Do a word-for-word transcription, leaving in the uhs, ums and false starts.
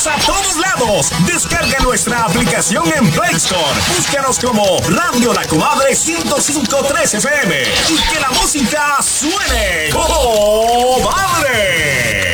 Llegamos a todos lados. Descarga nuestra aplicación en Play Store. Búscanos como Radio La Comadre ciento cinco punto tres F M y que la música suene con